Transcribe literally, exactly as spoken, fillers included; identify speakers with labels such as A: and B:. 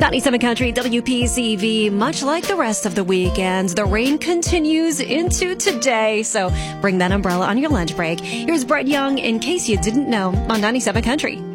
A: ninety-seven Country W P C V. Much like the rest of the weekend, the rain continues into today, so bring that umbrella on your lunch break. Here's Brett Young, In Case You Didn't Know, on ninety-seven Country.